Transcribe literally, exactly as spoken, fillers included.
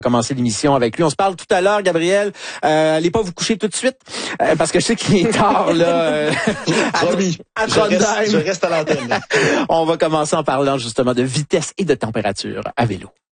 Commencer l'émission avec lui. On se parle tout à l'heure, Gabriel. Euh, allez pas vous coucher tout de suite, euh, parce que je sais qu'il est tard, là. Euh, Promis, à, à je, reste, je reste à l'antenne. On va commencer en parlant justement de vitesse et de température à vélo.